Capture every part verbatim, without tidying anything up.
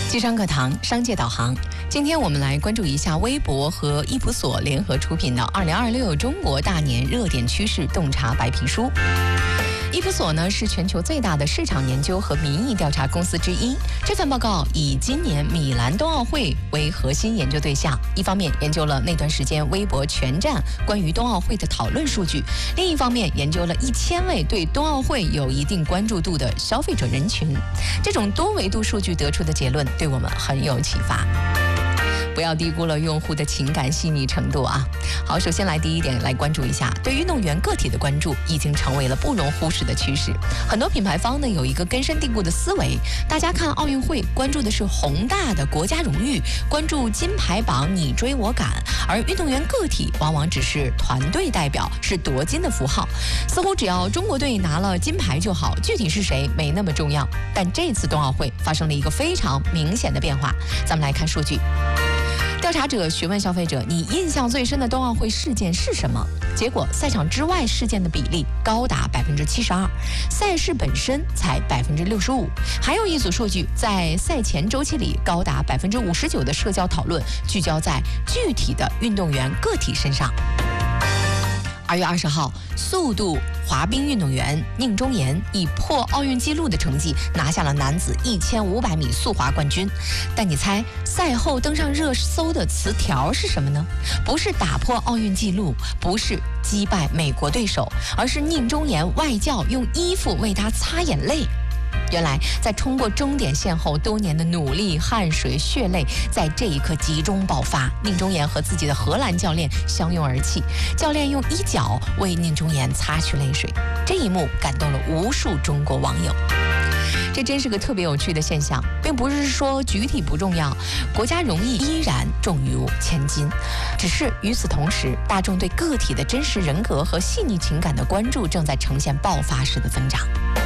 机商课堂商界导航，今天我们来关注一下微博和易普所联合出品的二零二六中国大年热点趋势洞察白皮书。易普所呢是全球最大的市场研究和民意调查公司之一。这份报告以今年米兰冬奥会为核心研究对象，一方面研究了那段时间微博全站关于冬奥会的讨论数据，另一方面研究了一千位对冬奥会有一定关注度的消费者人群。这种多维度数据得出的结论对我们很有启发。不要低估了用户的情感细腻程度啊！好，首先来第一点，来关注一下对运动员个体的关注已经成为了不容忽视的趋势。很多品牌方呢有一个根深蒂固的思维，大家看奥运会关注的是宏大的国家荣誉，关注金牌榜你追我赶，而运动员个体往往只是团队代表，是夺金的符号。似乎只要中国队拿了金牌就好，具体是谁没那么重要。但这次冬奥会发生了一个非常明显的变化，咱们来看数据。调查者询问消费者，你印象最深的冬奥会事件是什么？结果赛场之外事件的比例高达百分之七十二，赛事本身才百分之六十五。还有一组数据，在赛前周期里，高达百分之五十九的社交讨论聚焦在具体的运动员个体身上。二月二十号，速度滑冰运动员宁中岩以破奥运纪录的成绩拿下了男子一千五百米速滑冠军。但你猜赛后登上热搜的词条是什么呢？不是打破奥运纪录，不是击败美国对手，而是宁中岩外教用衣服为他擦眼泪。原来在冲过终点线后，多年的努力、汗水、血泪在这一刻集中爆发。宁中岩和自己的荷兰教练相拥而泣，教练用衣角为宁中岩擦去泪水。这一幕感动了无数中国网友。这真是个特别有趣的现象，并不是说举体不重要，国家荣誉依然重于千金。只是与此同时，大众对个体的真实人格和细腻情感的关注正在呈现爆发式的增长。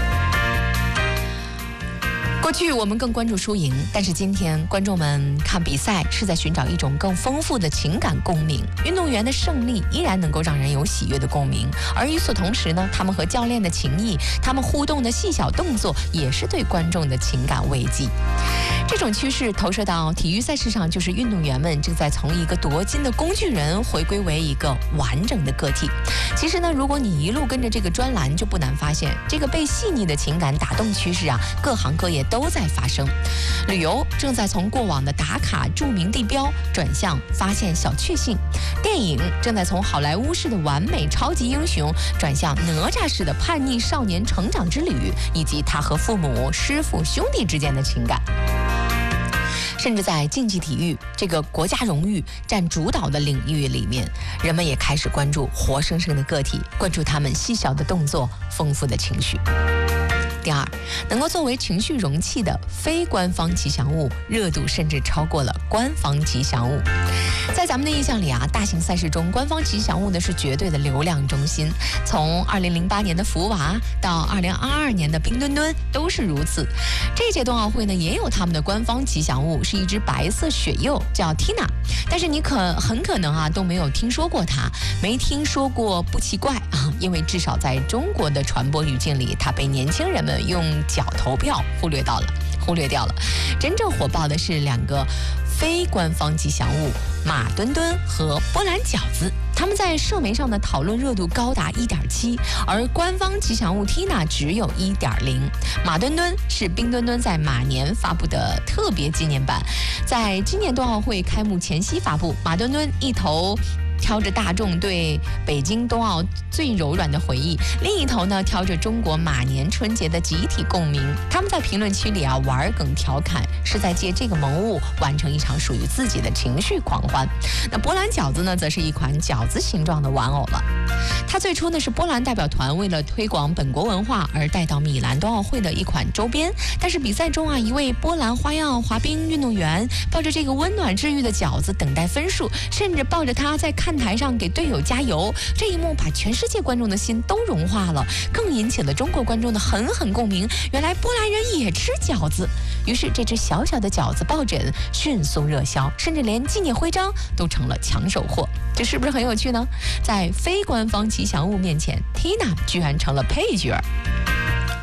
过去我们更关注输赢，但是今天观众们看比赛是在寻找一种更丰富的情感共鸣。运动员的胜利依然能够让人有喜悦的共鸣，而与此同时呢，他们和教练的情谊，他们互动的细小动作，也是对观众的情感慰藉。这种趋势投射到体育赛事上，就是运动员们正在从一个夺金的工具人回归为一个完整的个体。其实呢，如果你一路跟着这个专栏，就不难发现这个被细腻的情感打动趋势啊，各行各业都在发生。旅游正在从过往的打卡著名地标转向发现小确幸，电影正在从好莱坞式的完美超级英雄转向哪吒式的叛逆少年成长之旅，以及他和父母、师傅、兄弟之间的情感。甚至在竞技体育这个国家荣誉占主导的领域里面，人们也开始关注活生生的个体，关注他们细小的动作、丰富的情绪。第二，能够作为情绪容器的非官方吉祥物热度甚至超过了官方吉祥物。在咱们的印象里啊，大型赛事中官方吉祥物呢是绝对的流量中心，从二零零八年的福娃到二零二二年的冰墩墩都是如此。这届冬奥会呢也有他们的官方吉祥物，是一只白色雪鼬，叫 Tina， 但是你可很可能啊都没有听说过它，没听说过不奇怪啊，因为至少在中国的传播语境里，它被年轻人们用脚投票忽略到了，忽略掉了。真正火爆的是两个非官方吉祥物马墩墩和波兰饺子，他们在社媒上的讨论热度高达 一点七， 而官方吉祥物 Tina 只有 一点零。 马墩墩是冰墩墩在马年发布的特别纪念版，在今年冬奥会开幕前夕发布。马墩墩一头挑着大众对北京冬奥最柔软的回忆，另一头呢挑着中国马年春节的集体共鸣。他们在评论区里啊玩梗调侃，是在借这个萌物完成一场属于自己的情绪狂欢。那波兰饺子呢，则是一款饺子形状的玩偶了。它最初呢是波兰代表团为了推广本国文化而带到米兰冬奥会的一款周边，但是比赛中啊，一位波兰花样滑冰运动员抱着这个温暖治愈的饺子等待分数，甚至抱着它在看台上给队友加油。这一幕把全世界观众的心都融化了，更引起了中国观众的狠狠共鸣。原来波兰人也吃饺子，于是这只小小的饺子抱枕迅速热销，甚至连纪念徽章都成了抢手货。这是不是很有趣呢？在非官方吉祥物面前， Tina 居然成了配角。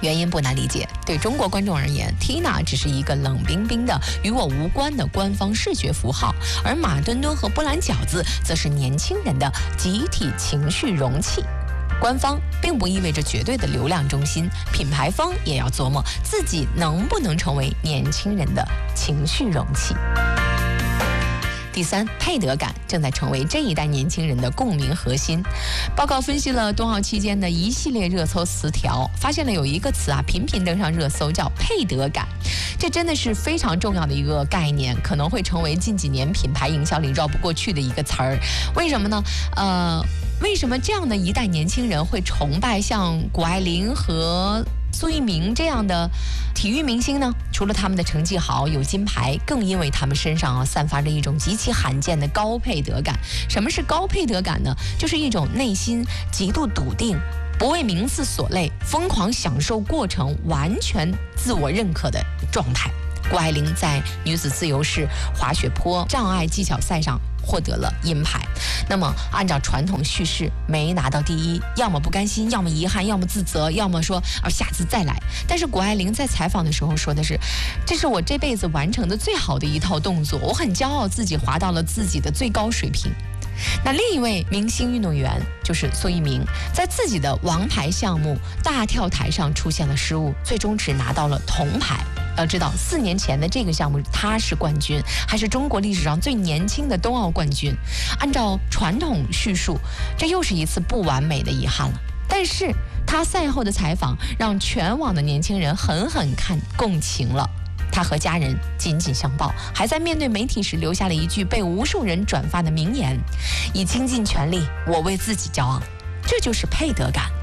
原因不难理解，对中国观众而言 ，Tina 只是一个冷冰冰的、与我无关的官方视觉符号，而马墩墩和波兰饺子则是年轻人的集体情绪容器。官方并不意味着绝对的流量中心，品牌方也要琢磨自己能不能成为年轻人的情绪容器。第三，配得感正在成为这一代年轻人的共鸣核心。报告分析了冬奥期间的一系列热搜词条，发现了有一个词啊频频登上热搜，叫配得感。这真的是非常重要的一个概念，可能会成为近几年品牌营销里绕不过去的一个词儿。为什么呢？呃，为什么这样的一代年轻人会崇拜像谷爱凌和苏翊鸣这样的体育明星呢？除了他们的成绩好有金牌，更因为他们身上啊散发着一种极其罕见的高配得感。什么是高配得感呢？就是一种内心极度笃定，不为名次所累，疯狂享受过程，完全自我认可的状态。谷爱凌在女子自由式滑雪坡障碍技巧赛上获得了银牌。那么按照传统叙事，没拿到第一，要么不甘心，要么遗憾，要么自责，要么说啊下次再来。但是谷爱凌在采访的时候说的是，这是我这辈子完成的最好的一套动作，我很骄傲自己滑到了自己的最高水平。那另一位明星运动员就是苏翊鸣，在自己的王牌项目大跳台上出现了失误，最终只拿到了铜牌。要知道，四年前的这个项目他是冠军，还是中国历史上最年轻的冬奥冠军。按照传统叙述，这又是一次不完美的遗憾了。但是他赛后的采访让全网的年轻人狠狠看共情了。他和家人紧紧相抱，还在面对媒体时留下了一句被无数人转发的名言：以倾尽全力，我为自己骄傲。这就是配得感。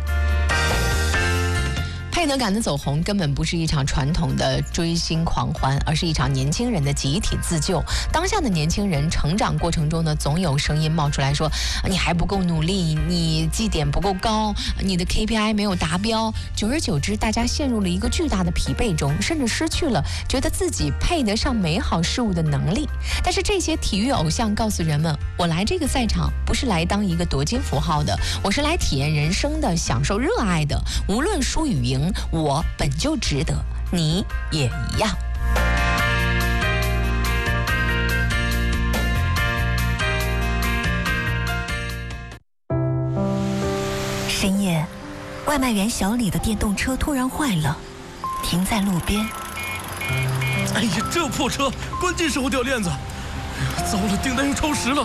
配得感的走红根本不是一场传统的追星狂欢，而是一场年轻人的集体自救。当下的年轻人成长过程中呢，总有声音冒出来说，你还不够努力，你绩点不够高，你的 K P I 没有达标。久而久之，大家陷入了一个巨大的疲惫中，甚至失去了觉得自己配得上美好事物的能力。但是这些体育偶像告诉人们，我来这个赛场不是来当一个夺金符号的，我是来体验人生的，享受热爱的。无论输与赢，我本就值得，你也一样。 深夜，外卖员小李的电动车突然坏了，停在路边。 哎呀，这破车，关键时候掉链子！哎呀，糟了，订单又超时了。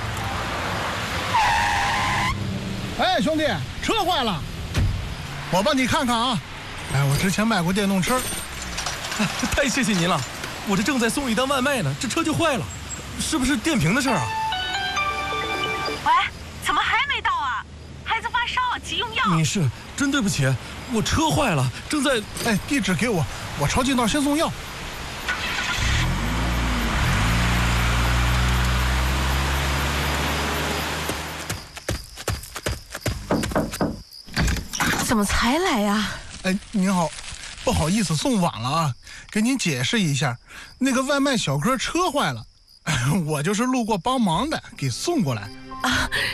哎，兄弟，车坏了，我帮你看看啊。哎，我之前卖过电动车， 哎，太谢谢您了！我这正在送一单外卖呢，这车就坏了，是不是电瓶的事儿啊？ 喂，怎么还没到啊？孩子发烧，急用药。 女士，真对不起，我车坏了，正在…… 哎，地址给我，我抄近道先送药。 怎么才来呀？ 哎，您好，不好意思送晚了啊，给您解释一下，那个外卖小哥车坏了，我就是路过帮忙的，给送过来。 啊，